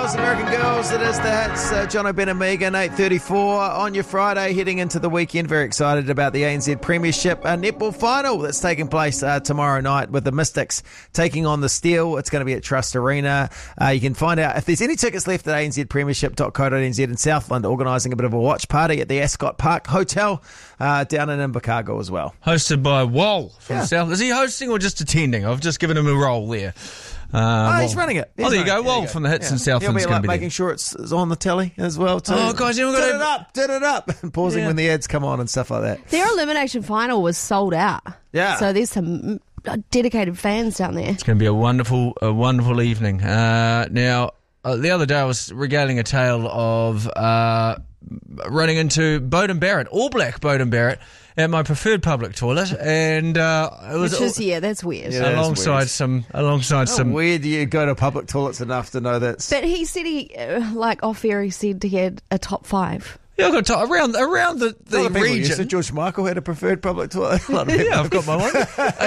Girls, American Girls, it is the hits. John O'Ben and Megan, 8:34 on your Friday, heading into the weekend. Very excited about the ANZ Premiership netball final that's taking place tomorrow night with the Mystics taking on the Steel. It's going to be at Trust Arena. You can find out if there's any tickets left at anzpremiership.co.nz in Southland, organising a bit of a watch party at the Ascot Park Hotel down in Invercargill as well. Hosted by Wal from South. Is he hosting or just attending? I've just given him a role there. He's running it. There you go. Wal from the Hits in Southland's going to be making sure it's on the telly as well too. Oh, guys, you've got Turn it up. Pausing when the ads come on and stuff like that. Their elimination final was sold out. Yeah. So there's some dedicated fans down there. It's going to be a wonderful evening. Now, the other day I was regaling a tale of running into Beauden Barrett, All Black Beauden Barrett, at my preferred public toilet, and it was that's weird. Yeah, alongside some. Where do you go to public toilets enough to know that? But he said off air, he said he had a top 5. Yeah, I've got around the region. So George Michael had a preferred public toilet. Yeah, I've got my one.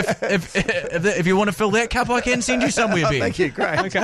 If you want to fill that cup, I can send you somewhere, Ben. Thank you, great. Okay.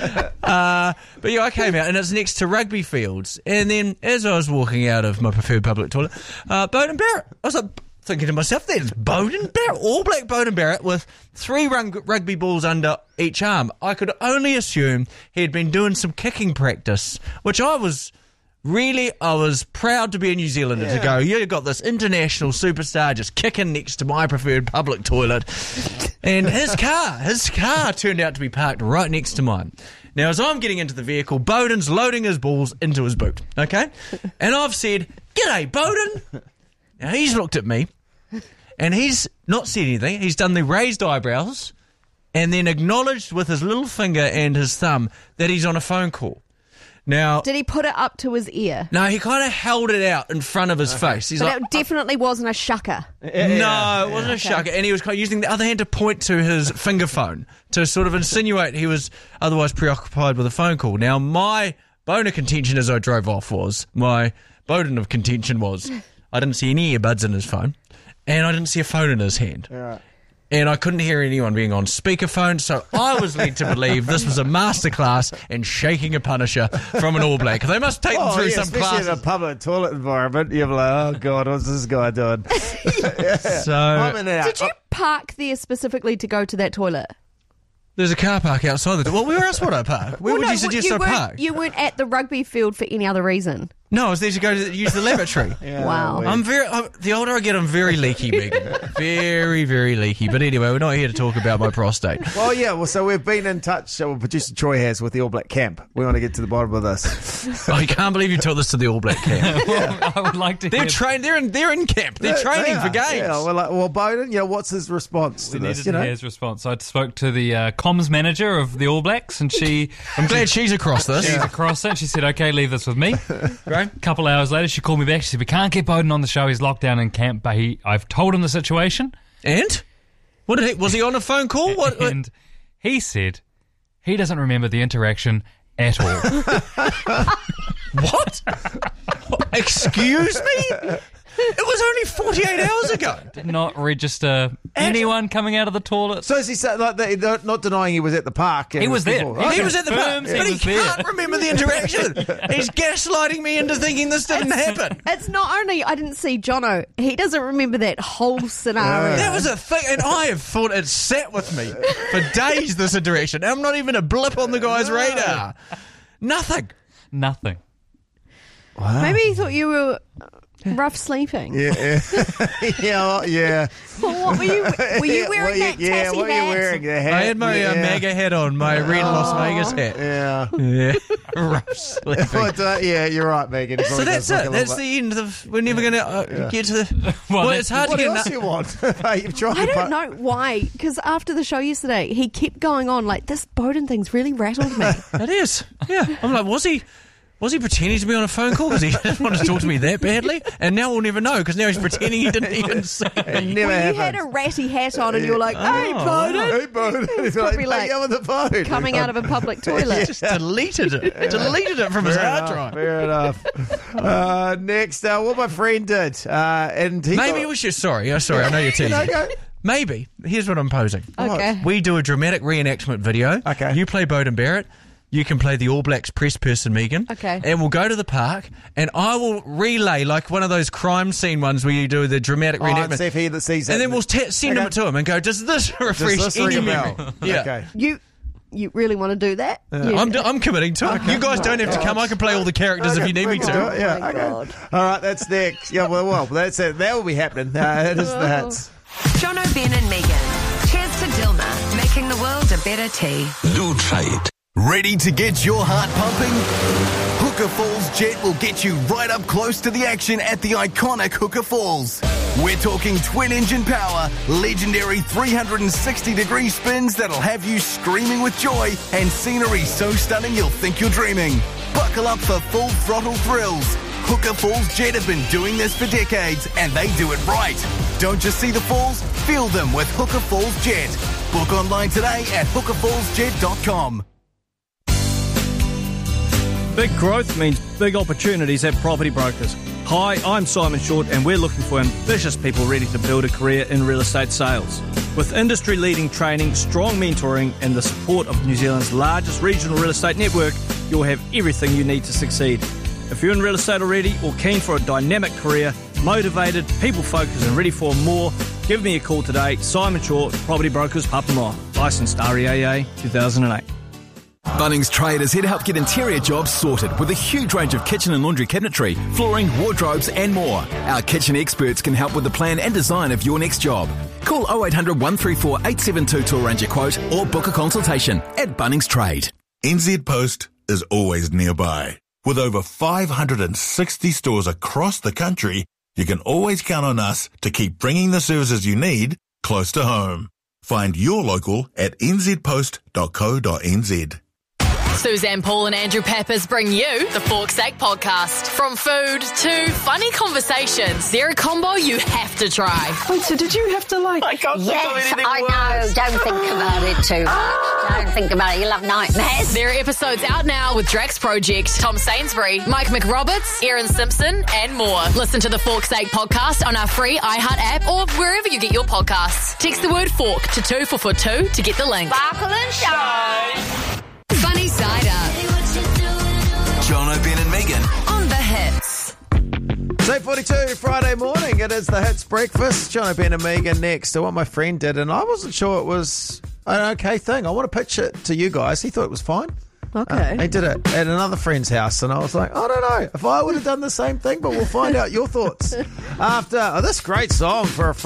But yeah, I came out and it's next to rugby fields. And then as I was walking out of my preferred public toilet, Beauden Barrett, I was like thinking to myself, there's Beauden Barrett, All Black Beauden Barrett with 3 rugby balls under each arm. I could only assume he had been doing some kicking practice, which I was proud to be a New Zealander to go, you got this international superstar just kicking next to my preferred public toilet. And his car turned out to be parked right next to mine. Now, as I'm getting into the vehicle, Beauden's loading his balls into his boot, okay? And I've said, "G'day, Beauden." Now, he's looked at me, and he's not said anything. He's done the raised eyebrows, and then acknowledged with his little finger and his thumb that he's on a phone call. Now, did he put it up to his ear? No, he kind of held it out in front of his face. He's but it definitely wasn't a shucker. No, it wasn't a shucker. And he was kind of using the other hand to point to his finger phone to sort of insinuate he was otherwise preoccupied with a phone call. Now, my bone of contention as I drove off was, I didn't see any earbuds in his phone, and I didn't see a phone in his hand. Yeah. And I couldn't hear anyone being on speakerphone, so I was led to believe this was a masterclass in shaking a punisher from an All Black. They must take them through some classes. Especially in a public toilet environment, you're like, oh God, what's this guy doing? So, I'm in and out. Did you park there specifically to go to that toilet? There's a car park outside the door. Well, where else would I park? Where would you suggest I park? You weren't at the rugby field for any other reason. No, I was there to go to use the lavatory. Wow. The older I get, I'm very leaky, Megan. Very, very leaky. But anyway, we're not here to talk about my prostate. Well, so we've been in touch, producer Troy has, with the All Black camp. We want to get to the bottom of this. I can't believe you took this to the All Black camp. Well, I would like to They're trained. They're in camp. They're training for games. Yeah, we're like, well, Beauden, what's his response to this? We needed to hear his response. I spoke to the comms manager of the All Blacks, and I'm glad she's across this. She's across it. She said, "Okay, leave this with me." Great. A couple hours later, she called me back. She said, "We can't get Beauden on the show. He's locked down in camp, but I've told him the situation." And what did was he on a phone call? And he said he doesn't remember the interaction at all. What? Excuse me? It was only 48 hours ago. Did not register anyone coming out of the toilet. So is he saying, not denying he was at the park? He was there. He was at the park, but he can't remember the interaction. He's gaslighting me into thinking this didn't happen. It's not only I didn't see Jono, he doesn't remember that whole scenario. That was a thing, and I have thought it sat with me for days, this interaction. I'm not even a blip on the guy's radar. Nothing. Wow. Maybe he thought you were rough sleeping. Yeah. Yeah. Well, what were you wearing that tassy hat? What were you wearing? The hat? I had my MAGA hat on, my red Las Vegas hat. Yeah. Rough sleeping. But, you're right, Megan. So that's it. That's the end of. We're never going to get to the. Well, it's hard to get. What else you want? I don't know why. Because after the show yesterday, he kept going on like this. Beauden thing's really rattled me. It is. Yeah. I'm like, was he pretending to be on a phone call because he didn't want to talk to me that badly? And now we'll never know because now he's pretending he didn't even see me. You had a ratty hat on and you're like, hey, Beauden. Hey, Beauden. He's probably like on the phone. Coming out of a public toilet. Just deleted it. Deleted it from his hard drive. Fair enough. Next, what my friend did. And he Maybe we should... Sorry, I know you're teasing. Maybe. Here's what I'm posing. Okay. We do a dramatic reenactment video. Okay. You play Beauden Barrett. you can play the All Blacks press person, Megan. Okay. And we'll go to the park, and I will relay like one of those crime scene ones where you do the dramatic and reenactment. see if he sees it. And then we'll send him to him and go, does this refresh Does this any ring a memory? bell? Yeah. Okay. You really want to do that? I'm committing to it. You guys don't have to come. I can play all the characters if you need me Do to. it, yeah, my okay. God. All right, that's next. Yeah, well, that's it. That will be happening. It is the hits. Jono, Ben and Megan. Cheers to Dilma, making the world a better tea. Do trade. Ready to get your heart pumping? Hooker Falls Jet will get you right up close to the action at the iconic Hooker Falls. We're talking twin-engine power, legendary 360-degree spins that'll have you screaming with joy, and scenery so stunning you'll think you're dreaming. Buckle up for full throttle thrills. Hooker Falls Jet have been doing this for decades, and they do it right. Don't just see the falls, feel them with Hooker Falls Jet. Book online today at hookerfallsjet.com. Big growth means big opportunities at Property Brokers. Hi, I'm Simon Short, and we're looking for ambitious people ready to build a career in real estate sales. With industry-leading training, strong mentoring, and the support of New Zealand's largest regional real estate network, you'll have everything you need to succeed. If you're in real estate already or keen for a dynamic career, motivated, people-focused and ready for more, give me a call today. Simon Short, Property Brokers, Papamoa. Licensed REAA 2008. Bunnings Trade is here to help get interior jobs sorted with a huge range of kitchen and laundry cabinetry, flooring, wardrobes and more. Our kitchen experts can help with the plan and design of your next job. Call 0800 134 872 to arrange a quote or book a consultation at Bunnings Trade. NZ Post is always nearby. With over 560 stores across the country, you can always count on us to keep bringing the services you need close to home. Find your local at nzpost.co.nz. Suzanne Paul and Andrew Peppers bring you the Fork's Sake podcast. From food to funny conversations, they're a combo you have to try. Wait, so did you have to Yes, I know. Don't think about it too much. Don't think about it. You'll have nightmares. There are episodes out now with Drax Project, Tom Sainsbury, Mike McRoberts, Aaron Simpson, and more. Listen to the Fork's Sake podcast on our free iHeart app or wherever you get your podcasts. Text the word fork to 2442 to get the link. Sparkle and shine. Funny Side Up. Jono, Ben and Megan. On the hits. It's 8:42 Friday morning. It is the Hits Breakfast. John, Ben and Megan next. So what my friend did, and I wasn't sure it was an okay thing. I want to pitch it to you guys. He thought it was fine. Okay. He did it at another friend's house, and I was like, I don't know if I would have done the same thing, but we'll find out your thoughts after this great song for a